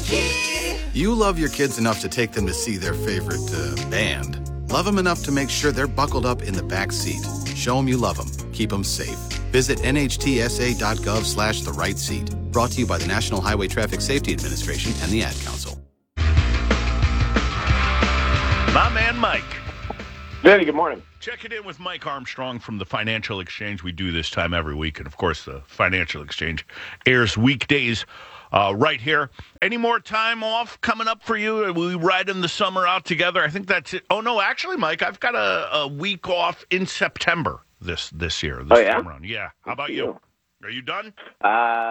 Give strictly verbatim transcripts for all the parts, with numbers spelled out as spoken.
You love your kids enough to take them to see their favorite uh, band. Love them enough to make sure they're buckled up in the back seat. Show them you love them. Keep them safe. Visit nhtsa.gov slash the right seat. Brought to you by the National Highway Traffic Safety Administration and the Ad Council. My man, Mike. Vinny, good morning. Check it in with Mike Armstrong from the Financial Exchange. We do this time every week. And, of course, the Financial Exchange airs weekdays uh, right here. Any more time off coming up for you? Are we riding the summer out together? I think that's it. Oh, no, actually, Mike, I've got a, a week off in September this this year. This oh, yeah? time around. Yeah. How about you? Are you done? Uh,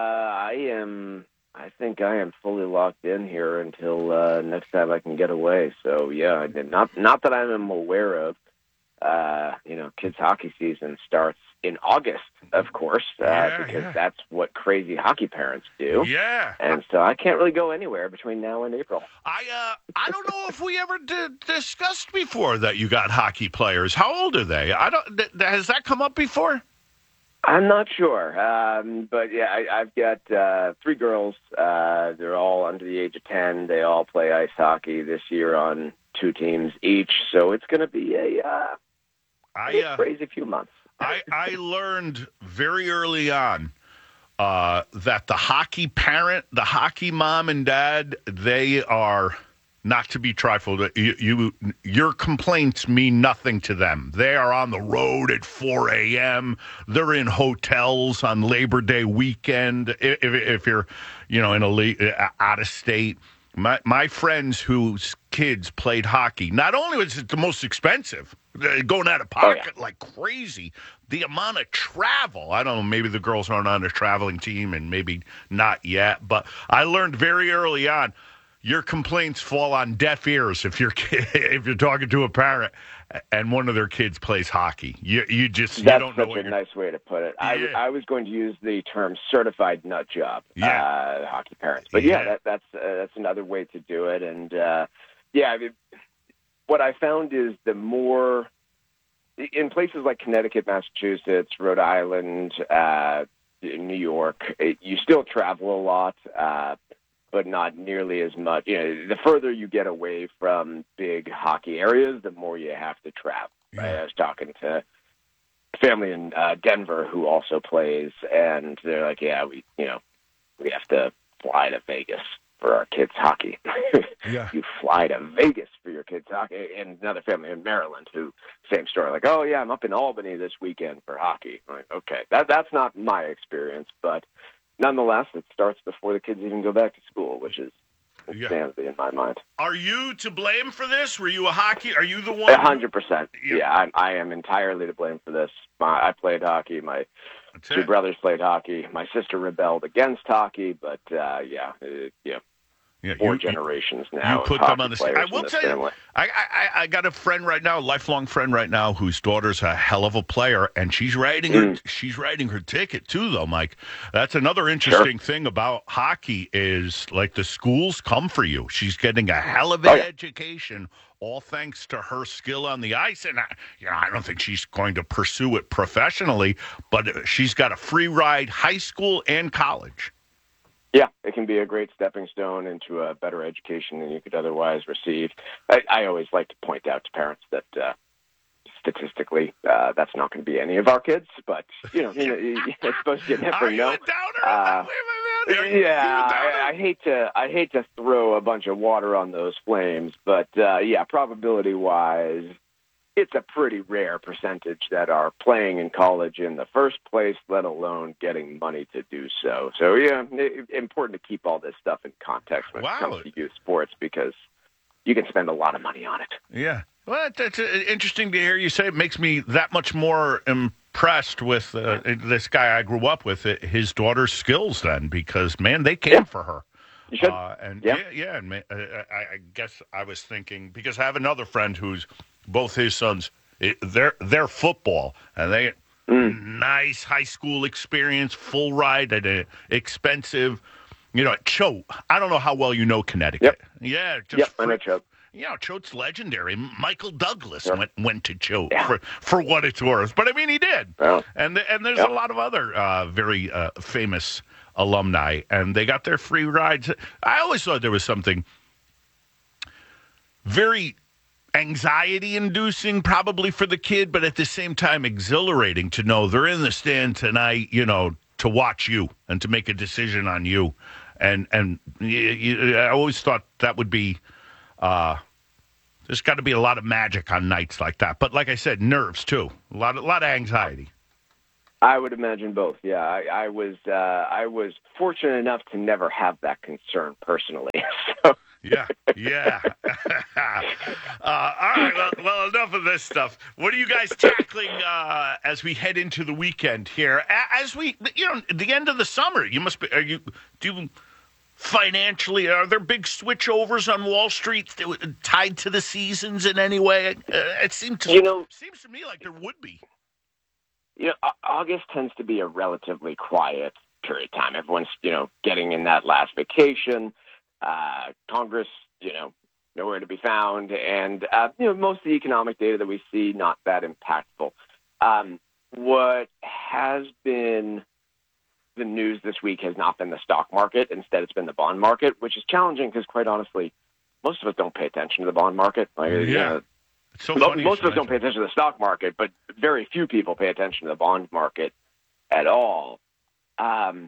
I am. I think I am fully locked in here until uh, next time I can get away. So, yeah, I did not, not that I'm aware of. Uh, you know, kids' hockey season starts in August, of course, uh, yeah, because yeah. that's what crazy hockey parents do. Yeah. And so I can't really go anywhere between now and April. I uh, I don't know if we ever did, discussed before that you got hockey players. How old are they? I don't. Th- has that come up before? I'm not sure, um, but yeah, I, I've got uh, three girls. Uh, they're all under the age of ten. They all play ice hockey this year on two teams each, so it's going to be a, uh, I, a uh, crazy few months. I, I learned very early on uh, that the hockey parent, the hockey mom and dad, they are not to be trifled. You, you, your complaints mean nothing to them. They are on the road at four a.m. They're in hotels on Labor Day weekend. If, if you're, you know, in a out of state. My my friends whose kids played hockey, not only was it the most expensive, going out of pocket oh, yeah. like crazy, the amount of travel. I don't know, maybe the girls aren't on a traveling team and maybe not yet, but I learned very early on, your complaints fall on deaf ears if you're if you're talking to a parent and one of their kids plays hockey. You you just you That's don't know such what a you're... nice way to put it. Yeah. I, I was going to use the term certified nut job, Yeah. uh, hockey parents. But yeah, Yeah. that, that's uh, that's another way to do it. And uh, yeah, I mean, what I found is the more in places like Connecticut, Massachusetts, Rhode Island, uh, New York, it, you still travel a lot. Uh, but not nearly as much. You know, the further you get away from big hockey areas, the more you have to travel. Yeah. Right? I was talking to family in uh, Denver who also plays, and they're like, "Yeah, we, you know, we have to fly to Vegas for our kids' hockey." Yeah. You fly to Vegas for your kids' hockey, and another family in Maryland who same story, like, "Oh yeah, I'm up in Albany this weekend for hockey." I'm like, okay, that that's not my experience, but. Nonetheless, it starts before the kids even go back to school, which is insanity yeah. in my mind. Are you to blame for this? Were you a hockey? Are you the one? A hundred percent. Yeah, yeah I, I am entirely to blame for this. My, I played hockey. My That's two it. brothers played hockey. My sister rebelled against hockey, but uh, yeah, it, yeah. Yeah, Four you, generations now. You put of them on the hockey I players will in this tell family. you, I, I I got a friend right now, a lifelong friend right now, whose daughter's a hell of a player, and she's writing her Mm. she's writing her ticket too, though, Mike. That's another interesting Sure. thing about hockey is like the schools come for you. She's getting a hell of an Oh, yeah. education, all thanks to her skill on the ice. And I, you know, I don't think she's going to pursue it professionally, but she's got a free ride, high school and college. Yeah, it can be a great stepping stone into a better education than you could otherwise receive. I, I always like to point out to parents that uh, statistically, uh, that's not going to be any of our kids. But you know, you know I suppose you never Are you know. a downer? Uh, Wait, wait, wait. Are you- yeah, you a downer? I, I hate to I hate to throw a bunch of water on those flames, but uh, yeah, probability wise. It's a pretty rare percentage that are playing in college in the first place, let alone getting money to do so. So, yeah, it, important to keep all this stuff in context when Wow. it comes to youth sports because you can spend a lot of money on it. Yeah. Well, that's uh, interesting to hear you say. It makes me that much more impressed with uh, this guy I grew up with, uh, his daughter's skills then, because, man, they came Yeah. for her. You should. Uh, and Yeah. yeah, yeah. And ma- uh, I, I guess I was thinking, because I have another friend who's both his sons, it, they're, they're football, and they Mm. nice high school experience, full ride at a expensive, you know, at Choate. I don't know how well you know Connecticut. Yep. Yeah. Just Yep, I free- know Choate. Yeah, Choate's legendary. Michael Douglas Yep. went went to Choate Yeah. for, for what it's worth. But, I mean, he did. Well, and and there's yep. a lot of other uh, very uh, famous alumni, and they got their free rides. I always thought there was something very anxiety-inducing probably for the kid, but at the same time exhilarating to know they're in the stand tonight, you know, to watch you and to make a decision on you. And and you, you, I always thought that would be, uh, there's got to be a lot of magic on nights like that. But like I said, nerves too, a lot, a lot of anxiety. I would imagine both. Yeah, I, I was uh, I was fortunate enough to never have that concern personally. So. Yeah, yeah. uh, all right, well, well, enough of this stuff. What are you guys tackling uh, as we head into the weekend here? As we, you know, the end of the summer, you must be, are you, do you financially, are there big switchovers on Wall Street tied to the seasons in any way? Uh, it seems to, you know, seems to me like there would be. You know, August tends to be a relatively quiet period of time. Everyone's, you know, getting in that last vacation. Uh, Congress, you know, nowhere to be found. And, uh, you know, most of the economic data that we see, not that impactful. Um, what has been the news this week has not been the stock market. Instead, it's been the bond market, which is challenging because, quite honestly, most of us don't pay attention to the bond market. Like, yeah. You know, it's so most, funny most of us don't pay attention to the stock market, but very few people pay attention to the bond market at all. Um,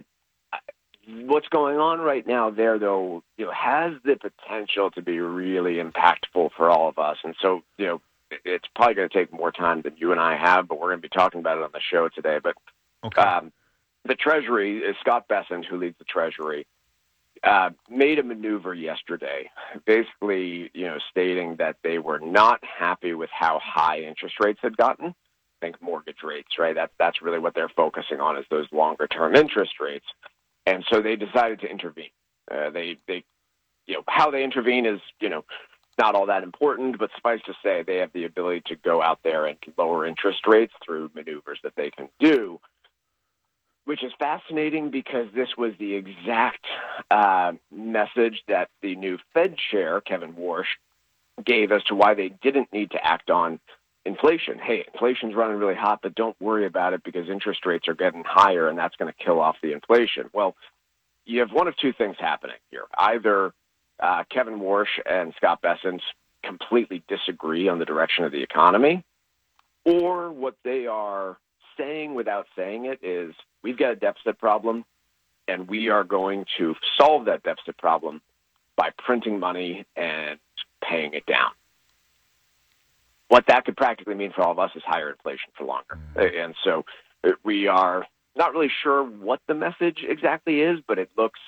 What's going on right now there, though, you know, has the potential to be really impactful for all of us. And so, you know, it's probably going to take more time than you and I have, but we're going to be talking about it on the show today. But okay. um, the Treasury, Scott Bessent, who leads the Treasury, uh, made a maneuver yesterday, basically, you know, stating that they were not happy with how high interest rates had gotten. I think mortgage rates, right? That's, that's really what they're focusing on, is those longer-term interest rates. And so they decided to intervene. Uh, they, they, you know, how they intervene is, you know, not all that important, but suffice to say they have the ability to go out there and lower interest rates through maneuvers that they can do, which is fascinating because this was the exact uh, message that the new Fed chair, Kevin Warsh, gave as to why they didn't need to act on inflation. Hey, inflation's running really hot, but don't worry about it because interest rates are getting higher and that's going to kill off the inflation. Well, you have one of two things happening here. Either uh, Kevin Warsh and Scott Bessent completely disagree on the direction of the economy, or what they are saying without saying it is, we've got a deficit problem and we are going to solve that deficit problem by printing money and paying it down. What that could practically mean for all of us is higher inflation for longer. And so we are not really sure what the message exactly is, but it looks,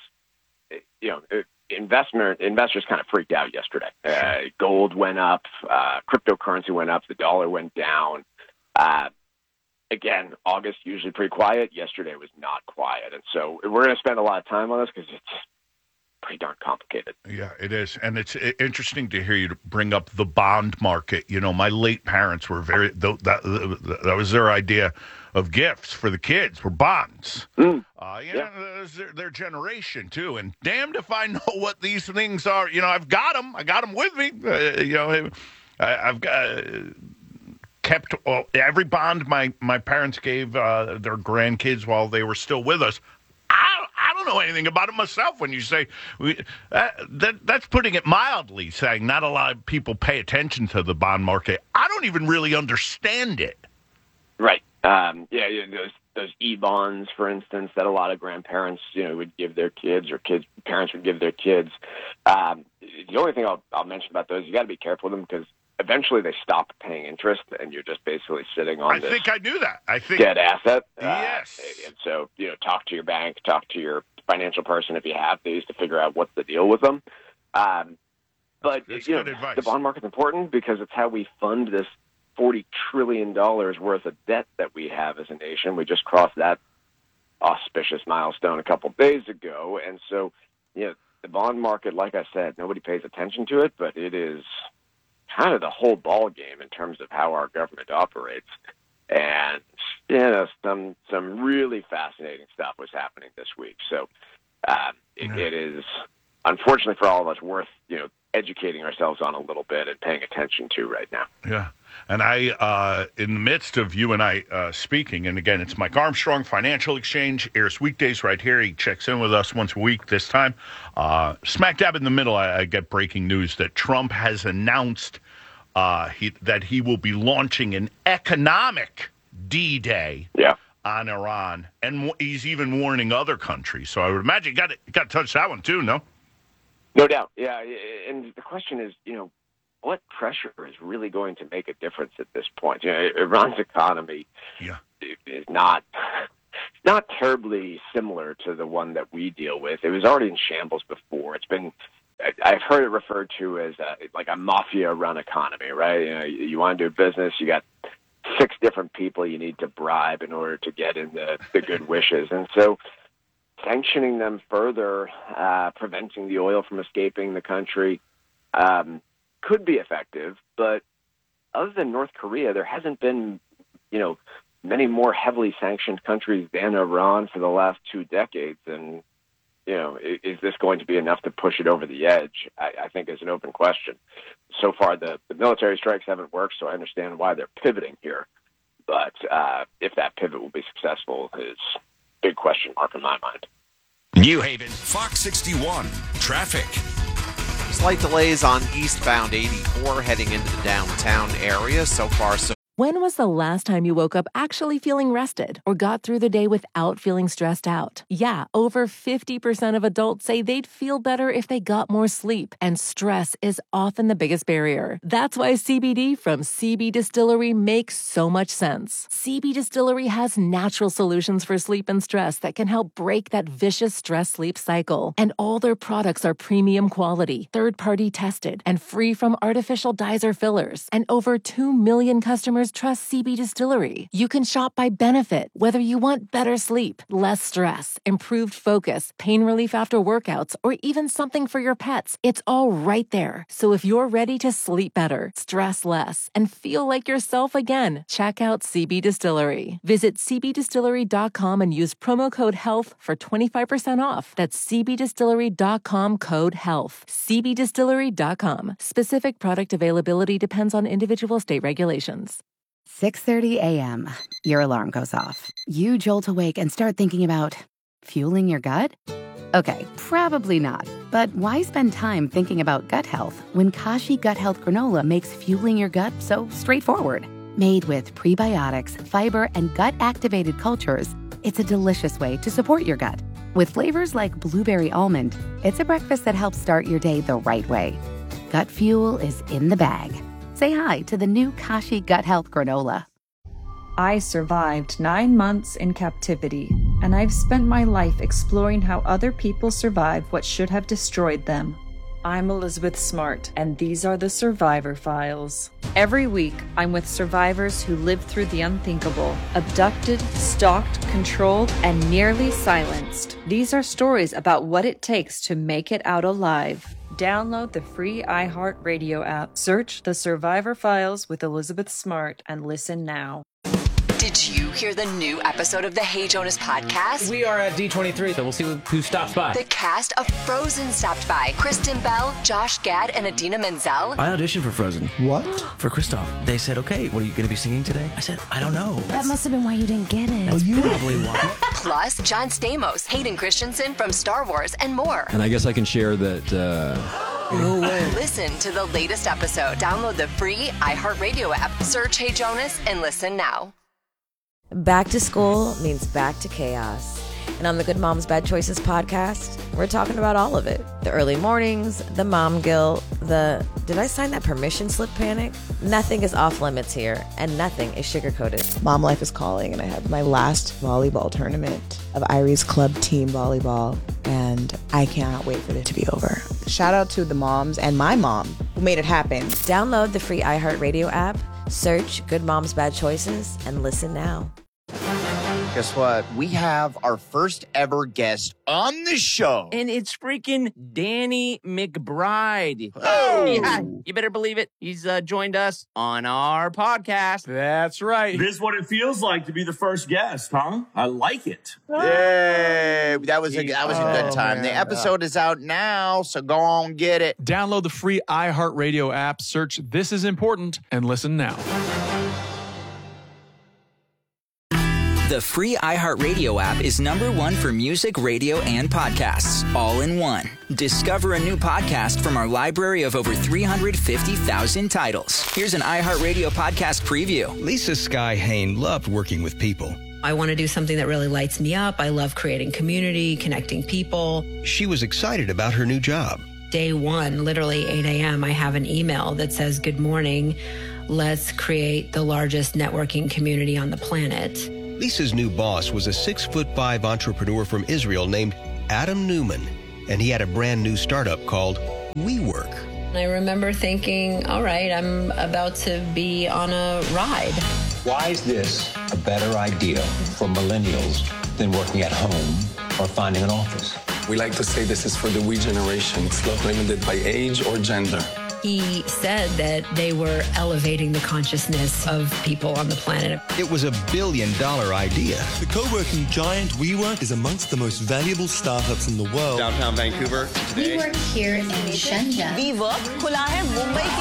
you know, investment, investors kind of freaked out yesterday. Uh, gold went up, uh, cryptocurrency went up, the dollar went down. Uh, again, August usually pretty quiet. Yesterday was not quiet. And so we're going to spend a lot of time on this because it's pretty darn complicated. Yeah, it is. And it's interesting to hear you bring up the bond market. You know, my late parents were very, that, that, that was their idea of gifts for the kids, were bonds. Mm. Uh, you yeah. know, their, their generation, too. And damned if I know what these things are. You know, I've got them. I got them with me. Uh, you know, I, I've got... Uh, kept well, every bond my, my parents gave uh, their grandkids while they were still with us. I, I don't know anything about it myself. When you say we, uh, that, that's putting it mildly, saying not a lot of people pay attention to the bond market. I don't even really understand it. Right. Um, yeah, yeah, those those e-bonds, for instance, that a lot of grandparents, you know, would give their kids, or kids parents would give their kids. Um, the only thing I'll, I'll mention about those, you got to be careful with them because eventually they stop paying interest, and you're just basically sitting on I this think I knew that. I think dead asset. Yes. Uh, and so, you know, talk to your bank, talk to your financial person if you have these to figure out what's the deal with them. Um, but, That's you know, good advice. the bond market's important because it's how we fund this forty trillion dollars worth of debt that we have as a nation. We just crossed that auspicious milestone a couple days ago. And so, you know, the bond market, like I said, nobody pays attention to it, but it is kind of the whole ball game in terms of how our government operates. And, you know, some some really fascinating stuff was happening this week. So um, it, yeah. it is, unfortunately for all of us, worth, you know, educating ourselves on a little bit and paying attention to right now. Yeah. And I, uh, in the midst of you and I uh, speaking, and again, it's Mike Armstrong, Financial Exchange, airs weekdays right here. He checks in with us once a week this time. Uh, smack dab in the middle, I, I get breaking news that Trump has announced uh, he, that he will be launching an economic D-Day yeah. on Iran. And he's even warning other countries. So I would imagine you got to, got to touch that one too, no? No doubt. Yeah. And the question is, you know, what pressure is really going to make a difference at this point? You know, Iran's economy yeah. is not not terribly similar to the one that we deal with. It was already in shambles before. It's been, I've heard it referred to as a, like a mafia-run economy, right? You know, you want to do business, you got six different people you need to bribe in order to get in the, the good wishes. And so sanctioning them further, uh, preventing the oil from escaping the country, um, could be effective, but other than North Korea, there hasn't been, you know, many more heavily sanctioned countries than Iran for the last two decades. And, you know, is, is this going to be enough to push it over the edge? I, I think is an open question. So far, the, the military strikes haven't worked, so I understand why they're pivoting here. But uh, if that pivot will be successful is a big question mark in my mind. New Haven, Fox sixty-one, traffic. Slight delays on eastbound eighty-four heading into the downtown area. So far, so. When was the last time you woke up actually feeling rested or got through the day without feeling stressed out? Yeah, over fifty percent of adults say they'd feel better if they got more sleep, and stress is often the biggest barrier. That's why C B D from C B Distillery makes so much sense. C B Distillery has natural solutions for sleep and stress that can help break that vicious stress-sleep cycle. And all their products are premium quality, third-party tested, and free from artificial dyes or fillers. And over two million customers trust C B Distillery. You can shop by benefit, whether you want better sleep, less stress, improved focus, pain relief after workouts, or even something for your pets. It's all right there. So if you're ready to sleep better, stress less, and feel like yourself again, check out C B Distillery. Visit c b distillery dot com and use promo code HEALTH for twenty-five percent off. That's c b distillery dot com code HEALTH. c b distillery dot com. Specific product availability depends on individual state regulations. six thirty a.m. Your alarm goes off. You jolt awake and start thinking about fueling your gut? Okay, probably not. But why spend time thinking about gut health when Kashi Gut Health Granola makes fueling your gut so straightforward? Made with prebiotics, fiber, and gut-activated cultures, it's a delicious way to support your gut. With flavors like blueberry almond, it's a breakfast that helps start your day the right way. Gut fuel is in the bag. Say hi to the new Kashi Gut Health Granola. I survived nine months in captivity, and I've spent my life exploring how other people survive what should have destroyed them. I'm Elizabeth Smart, and these are the Survivor Files. Every week, I'm with survivors who lived through the unthinkable, abducted, stalked, controlled, and nearly silenced. These are stories about what it takes to make it out alive. Download the free iHeartRadio app, search The Survivor Files with Elizabeth Smart, and listen now. Did you hear the new episode of the Hey Jonas podcast? We are at D twenty-three, so we'll see who stops by. The cast of Frozen stopped by. Kristen Bell, Josh Gad, and Adina Menzel. I auditioned for Frozen. What? For Kristoff. They said, okay, what are you going to be singing today? I said, I don't know. That That's, must have been why you didn't get it. That's you probably why. Plus, John Stamos, Hayden Christensen from Star Wars, and more. And I guess I can share that... Uh... No way. Listen to the latest episode. Download the free iHeartRadio app. Search Hey Jonas and listen now. Back to school means back to chaos. And on the Good Moms Bad Choices podcast, we're talking about all of it. The early mornings, the mom guilt, the did I sign that permission slip panic? Nothing is off limits here, and nothing is sugar-coated. Mom life is calling, and I had my last volleyball tournament of Irie's club team volleyball, and I cannot wait for it to be over. Shout out to the moms and my mom who made it happen. Download the free iHeartRadio app, search Good Moms Bad Choices, and listen now. Guess what? We have our first ever guest on the show. And it's freaking Danny McBride. Oh! Yeah, you better believe it. He's uh, joined us on our podcast. That's right. This is what it feels like to be the first guest, huh? I like it. Yay! That was a, that was a good Oh, time. man. The episode is out now, so go on get it. Download the free iHeartRadio app, search This Is Important, and listen now. The free iHeartRadio app is number one for music, radio, and podcasts, all in one. Discover a new podcast from our library of over three hundred fifty thousand titles. Here's an iHeartRadio podcast preview. Lisa Sky Hain loved working with people. I want to do something that really lights me up. I love creating community, connecting people. She was excited about her new job. Day one, literally eight a.m., I have an email that says, "Good morning. Let's create the largest networking community on the planet." Lisa's new boss was a six foot five entrepreneur from Israel named Adam Newman, and he had a brand new startup called WeWork. I remember thinking, all right, I'm about to be on a ride. Why is this a better idea for millennials than working at home or finding an office? We like to say this is for the we generation. It's not limited by age or gender. He said that they were elevating the consciousness of people on the planet. It was a billion dollar idea. The co-working giant WeWork is amongst the most valuable startups in the world. Downtown Vancouver today. We work here in Shenzhen. WeWork खुला है मुंबई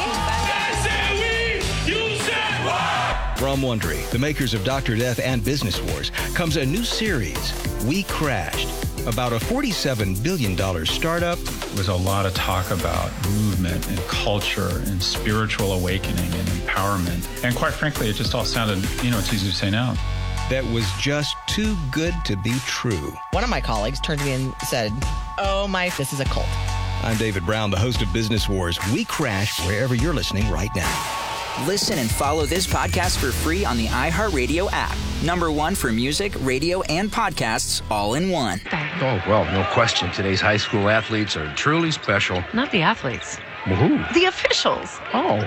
के. From Wondery, the makers of Doctor Death and Business Wars, comes a new series, We Crashed, about a forty-seven billion dollars startup. There was a lot of talk about movement and culture and spiritual awakening and empowerment. And quite frankly, it just all sounded, you know, it's easy to say now. That was just too good to be true. One of my colleagues turned to me and said, "Oh my, this is a cult." I'm David Brown, the host of Business Wars. We Crashed wherever you're listening right now. Listen and follow this podcast for free on the iHeartRadio app. Number one for music, radio, and podcasts, all in one. Oh, well, no question. Today's high school athletes are truly special. Not the athletes. Well, who? The officials. Oh.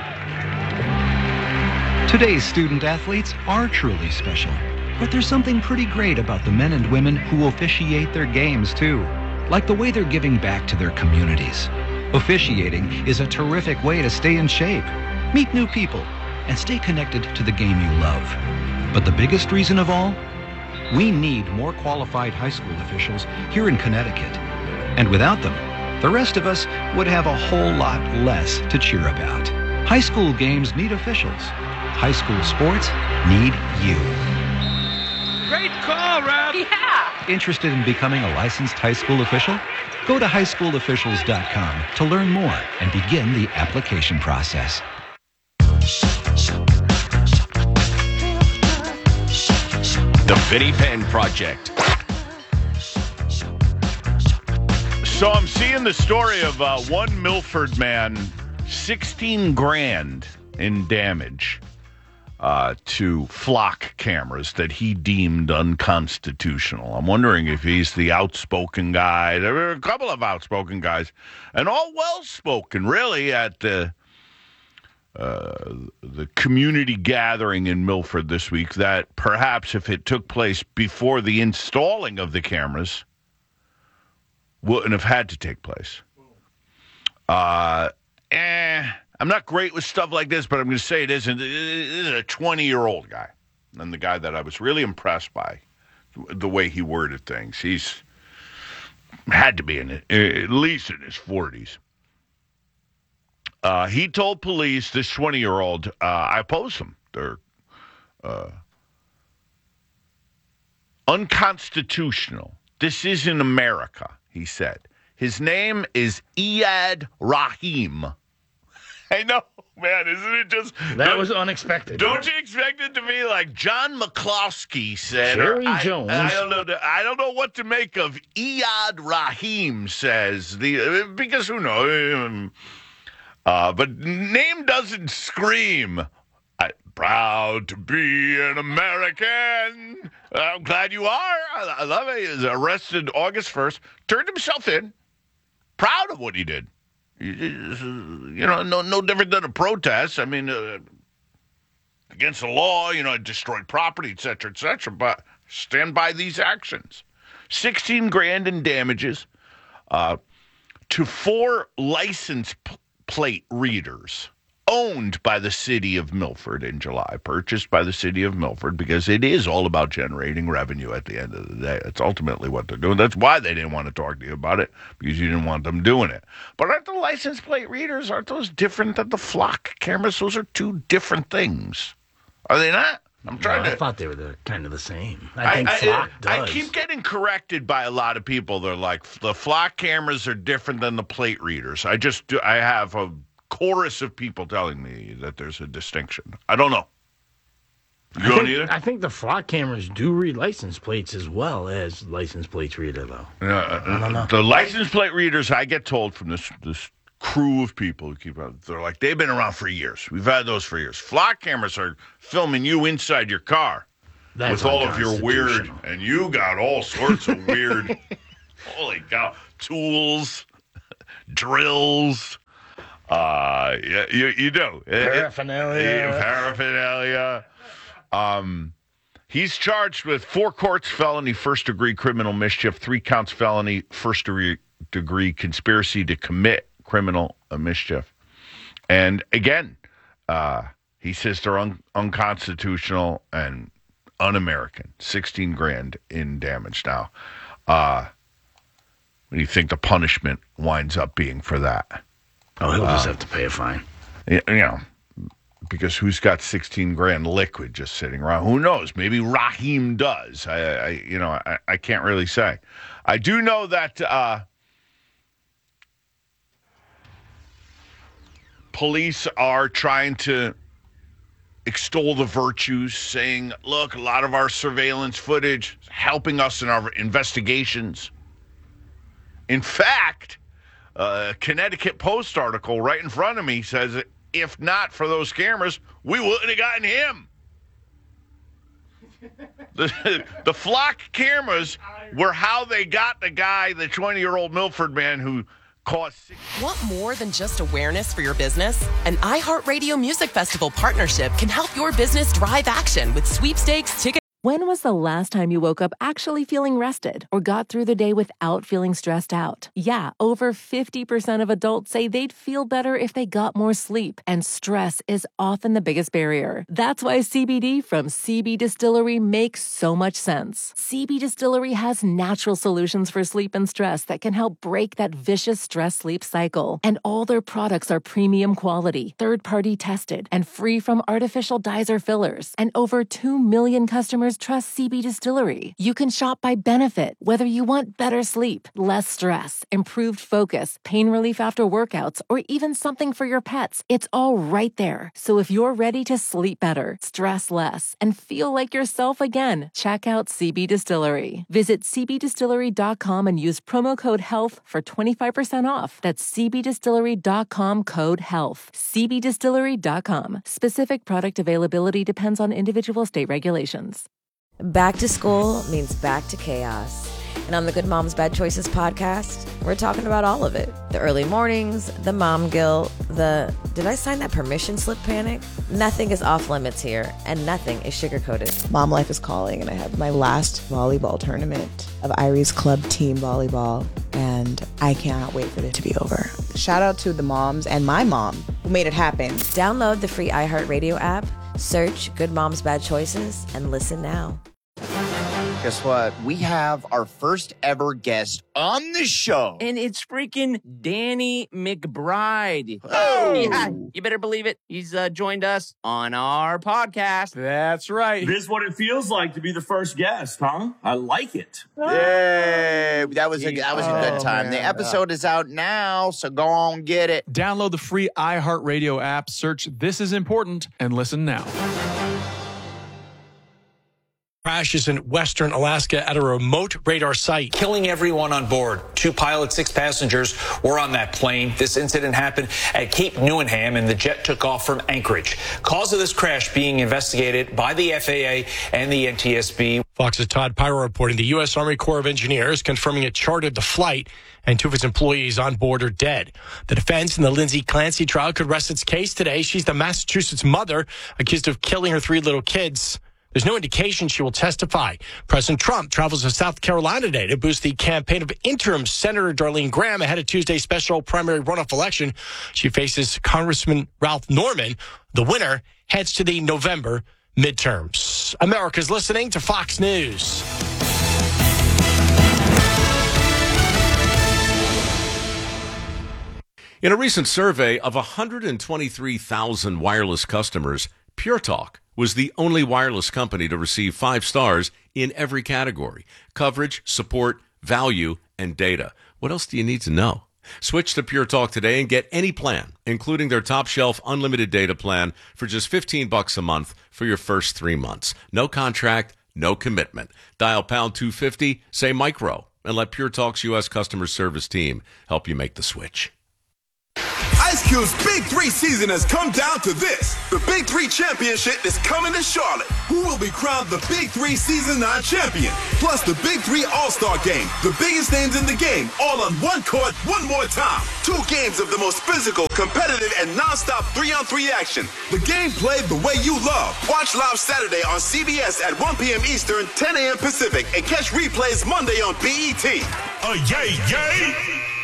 Today's student athletes are truly special. But there's something pretty great about the men and women who officiate their games, too. Like the way they're giving back to their communities. Officiating is a terrific way to stay in shape, meet new people, and stay connected to the game you love. But the biggest reason of all? We need more qualified high school officials here in Connecticut. And without them, the rest of us would have a whole lot less to cheer about. High school games need officials. High school sports need you. Great call, Rob. Yeah. Interested in becoming a licensed high school official? Go to high school officials dot com to learn more and begin the application process. The Vinnie Penn Project. So I'm seeing the story of uh, one Milford man, sixteen grand in damage uh, to flock cameras that he deemed unconstitutional. I'm wondering if he's the outspoken guy. There were a couple of outspoken guys, and all well-spoken, really, at the uh, the community gathering in Milford this week, that perhaps if it took place before the installing of the cameras, wouldn't have had to take place. Uh, eh, I'm not great with stuff like this, but I'm going to say it isn't. This is a twenty-year-old guy, and the guy that I was really impressed by, the way he worded things. He's had to be in it, at least in his forties. Uh, he told police, this twenty-year-old, uh, I oppose them. They're uh, unconstitutional. This isn't America, he said. His name is Iyad Rahim. I know, man, isn't it just... That was unexpected. Don't you expect it to be like John McCloskey said? Jerry I, Jones. I don't know. I don't know what to make of Iyad Rahim says. The because who knows? Uh, but name doesn't scream. I'm proud to be an American. I'm glad you are. I, I love it. He was arrested August first. Turned himself in. Proud of what he did. You know, no no different than a protest. I mean, uh, against the law, you know, destroyed property, et cetera, et cetera. But stand by these actions. sixteen grand in damages uh, to four license p- plate readers owned by the city of Milford in July, purchased by the city of Milford, because it is all about generating revenue at the end of the day. That's ultimately what they're doing. That's why they didn't want to talk to you about it, because you didn't want them doing it. But aren't the license plate readers, aren't those different than the flock cameras? Those are two different things. Are they not? I'm trying no, to. I thought they were the, kind of the same. I think I, flock I, does. I keep getting corrected by a lot of people. They're like, the flock cameras are different than the plate readers. I just do. I have a chorus of people telling me that there's a distinction. I don't know. You I don't think, either? I think the flock cameras do read license plates as well as license plates reader, though. Uh, I don't know. The license plate readers, I get told from this this crew of people who keep out, they're like, they've been around for years. We've had those for years. Flock cameras are filming you inside your car That's with all of your weird, and you got all sorts of weird, holy cow, tools, drills. Uh, yeah, you, you do. Paraphernalia. Yeah, paraphernalia. Um, he's charged with four counts felony first-degree criminal mischief, three counts felony first-degree degree conspiracy to commit criminal mischief. And again, uh, he says they're un- unconstitutional and un-American. sixteen grand in damage. Now, uh, what do you think the punishment winds up being for that? Oh, he'll just Uh, have to pay a fine. You know, because who's got sixteen grand liquid just sitting around? Who knows? Maybe Raheem does. I, I you know, I, I can't really say. I do know that uh, police are trying to extol the virtues, saying, look, a lot of our surveillance footage is helping us in our investigations. In fact, a Connecticut Post article right in front of me says, if not for those cameras, we wouldn't have gotten him. The, the flock cameras were how they got the guy, the twenty-year-old Milford man who caused six- Want more than just awareness for your business? An iHeartRadio Music Festival partnership can help your business drive action with sweepstakes, tickets. When was the last time you woke up actually feeling rested or got through the day without feeling stressed out? Yeah, over fifty percent of adults say they'd feel better if they got more sleep, and stress is often the biggest barrier. That's why C B D from C B Distillery makes so much sense. C B Distillery has natural solutions for sleep and stress that can help break that vicious stress-sleep cycle. And all their products are premium quality, third-party tested, and free from artificial dyes or fillers. And over two million customers trust C B Distillery. You can shop by benefit, whether you want better sleep, less stress, improved focus, pain relief after workouts, or even something for your pets. It's all right there. So if you're ready to sleep better, stress less, and feel like yourself again, check out C B Distillery. Visit c b distillery dot com and use promo code HEALTH for twenty-five percent off. That's c b distillery dot com code HEALTH. c b distillery dot com. Specific product availability depends on individual state regulations. Back to school means back to chaos. And on the Good Moms Bad Choices podcast, we're talking about all of it. The early mornings, the mom guilt, the did I sign that permission slip panic? Nothing is off limits here, and nothing is sugar-coated. Mom life is calling, and I have my last volleyball tournament of Irie's club team volleyball, and I cannot wait for it to be over. Shout out to the moms and my mom who made it happen. Download the free iHeartRadio app, search Good Moms Bad Choices, and listen now. Guess what? We have our first ever guest on the show. And it's freaking Danny McBride. Oh. Yeah, you better believe it. He's uh, joined us on our podcast. That's right. This is what it feels like to be the first guest, huh? I like it. Yay! That was a that was a good time. The episode is out now, so go on get it. Download the free iHeartRadio app, search This Is Important, and listen now. Crashes in western Alaska at a remote radar site, killing everyone on board. Two pilots, six passengers were on that plane. This incident happened at Cape Newenham, and the jet took off from Anchorage. Cause of this crash being investigated by the F A A and the N T S B. Fox's Todd Pyro reporting the U S Army Corps of Engineers confirming it chartered the flight and two of its employees on board are dead. The defense in the Lindsay Clancy trial could rest its case today. She's the Massachusetts mother accused of killing her three little kids. There's no indication she will testify. President Trump travels to South Carolina today to boost the campaign of interim Senator Darlene Graham ahead of Tuesday's special primary runoff election. She faces Congressman Ralph Norman. The winner heads to the November midterms. America's listening to Fox News. In a recent survey of one hundred twenty-three thousand wireless customers, Pure Talk was the only wireless company to receive five stars in every category: coverage, support, value, and data. What else do you need to know? Switch to Pure Talk today and get any plan, including their top shelf unlimited data plan, for just fifteen bucks a month for your first three months. No contract, no commitment. Dial pound two fifty, say micro, and let Pure Talk's U S customer service team help you make the switch. Ice Cube's Big Three season has come down to this. The Big Three Championship is coming to Charlotte. Who will be crowned the Big Three Season nine champion? Plus the Big Three All-Star Game. The biggest names in the game, all on one court, one more time. Two games of the most physical, competitive, and non-stop three-on-three action. The game played the way you love. Watch live Saturday on C B S at one p.m. Eastern, ten a.m. Pacific, and catch replays Monday on B E T. Oh, yay, yay!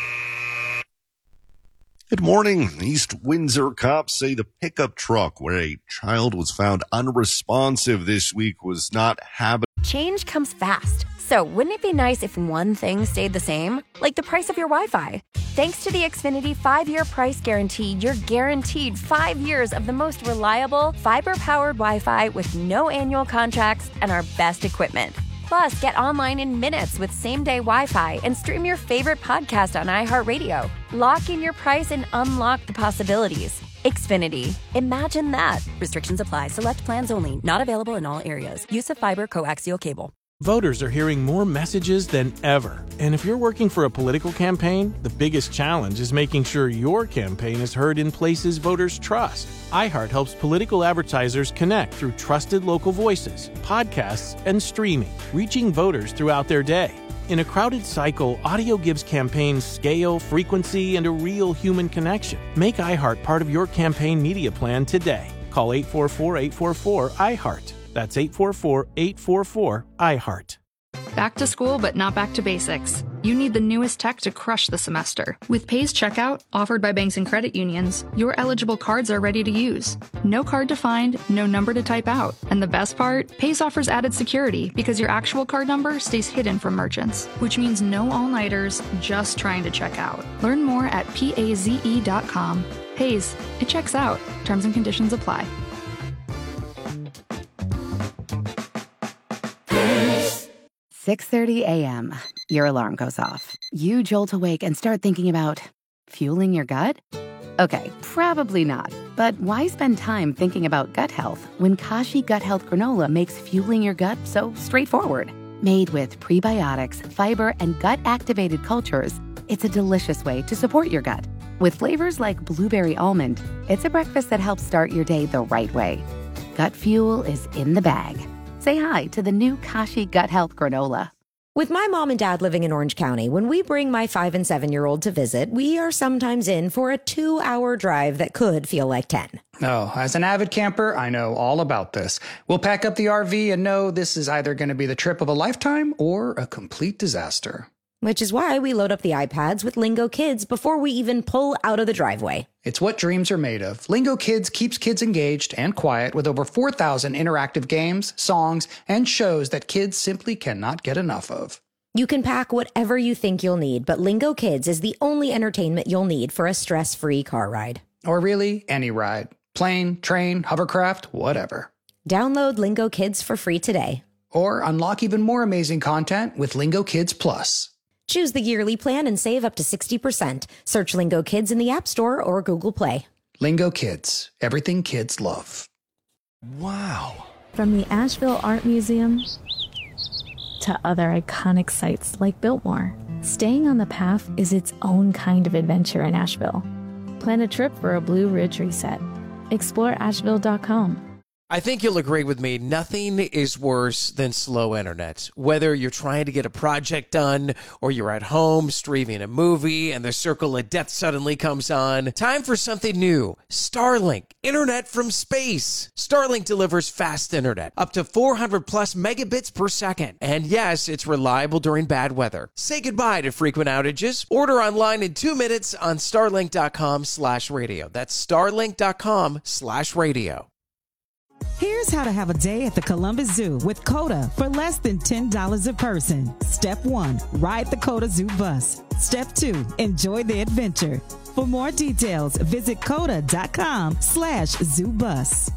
Good morning. East Windsor cops say the pickup truck where a child was found unresponsive this week was not habitable. Change comes fast. So wouldn't it be nice if one thing stayed the same? Like the price of your Wi-Fi. Thanks to the Xfinity five-year price guarantee, you're guaranteed five years of the most reliable, fiber-powered Wi-Fi with no annual contracts and our best equipment. Plus, get online in minutes with same-day Wi-Fi and stream your favorite podcast on iHeartRadio. Lock in your price and unlock the possibilities. Xfinity. Imagine that. Restrictions apply. Select plans only. Not available in all areas. Use of fiber coaxial cable. Voters are hearing more messages than ever. And if you're working for a political campaign, the biggest challenge is making sure your campaign is heard in places voters trust. iHeart helps political advertisers connect through trusted local voices, podcasts, and streaming, reaching voters throughout their day. In a crowded cycle, audio gives campaigns scale, frequency, and a real human connection. Make iHeart part of your campaign media plan today. Call eight four four, eight four four, iHeart. That's eight four four, eight four four, iHeart. Back to school, but not back to basics. You need the newest tech to crush the semester. With Pays Checkout, offered by banks and credit unions, your eligible cards are ready to use. No card to find, no number to type out. And the best part? Pays offers added security because your actual card number stays hidden from merchants, which means no all-nighters just trying to check out. Learn more at paze dot com. Pays, it checks out. Terms and conditions apply. six thirty a.m. Your alarm goes off. You jolt awake and start thinking about fueling your gut? Okay, probably not. But why spend time thinking about gut health when Kashi Gut Health Granola makes fueling your gut so straightforward? Made with prebiotics, fiber, and gut-activated cultures, it's a delicious way to support your gut. With flavors like blueberry almond, it's a breakfast that helps start your day the right way. Gut fuel is in the bag. Say hi to the new Kashi Gut Health Granola. With my mom and dad living in Orange County, when we bring my five and seven-year-old to visit, we are sometimes in for a two-hour drive that could feel like ten. Oh, as an avid camper, I know all about this. We'll pack up the R V and know this is either going to be the trip of a lifetime or a complete disaster. Which is why we load up the iPads with Lingo Kids before we even pull out of the driveway. It's what dreams are made of. Lingo Kids keeps kids engaged and quiet with over four thousand interactive games, songs, and shows that kids simply cannot get enough of. You can pack whatever you think you'll need, but Lingo Kids is the only entertainment you'll need for a stress-free car ride. Or really, any ride. Plane, train, hovercraft, whatever. Download Lingo Kids for free today. Or unlock even more amazing content with Lingo Kids Plus. Choose the yearly plan and save up to sixty percent. Search Lingo Kids in the App Store or Google Play. Lingo Kids. Everything kids love. Wow. From the Asheville Art Museum to other iconic sites like Biltmore, staying on the path is its own kind of adventure in Asheville. Plan a trip for a Blue Ridge reset. Explore asheville dot com. I think you'll agree with me. Nothing is worse than slow internet. Whether you're trying to get a project done or you're at home streaming a movie and the circle of death suddenly comes on. Time for something new. Starlink. Internet from space. Starlink delivers fast internet. Up to four hundred plus megabits per second. And yes, it's reliable during bad weather. Say goodbye to frequent outages. Order online in two minutes on starlink.com slash radio. That's starlink.com slash radio. Here's how to have a day at the Columbus Zoo with COTA for less than ten dollars a person. Step one, ride the COTA Zoo bus. Step two, enjoy the adventure. For more details, visit COTA.com slash zoo bus.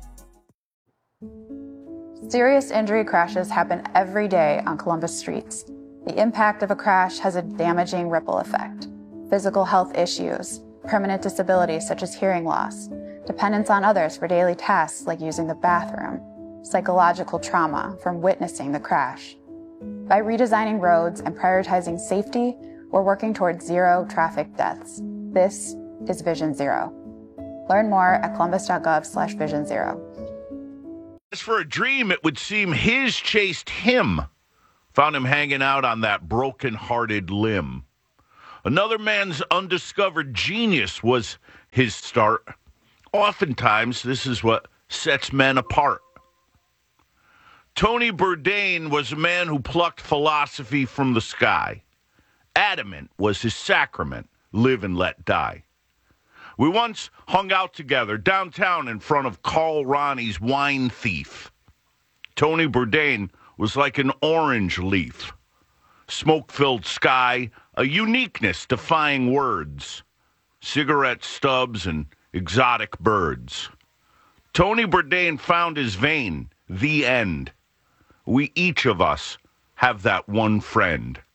Serious injury crashes happen every day on Columbus streets. The impact of a crash has a damaging ripple effect. Physical health issues, permanent disabilities such as hearing loss, dependence on others for daily tasks like using the bathroom, psychological trauma from witnessing the crash. By redesigning roads and prioritizing safety, we're working towards zero traffic deaths. This is Vision Zero. Learn more at columbus.gov slash vision zero. As for a dream, it would seem his chased him, found him hanging out on that broken-hearted limb. Another man's undiscovered genius was his start. Oftentimes, this is what sets men apart. Tony Bourdain was a man who plucked philosophy from the sky. Adamant was his sacrament, live and let die. We once hung out together downtown in front of Carl Ronnie's Wine Thief. Tony Bourdain was like an orange leaf. Smoke-filled sky, a uniqueness defying words. Cigarette stubs and exotic birds. Tony Bourdain found his vein, the end. We each of us have that one friend.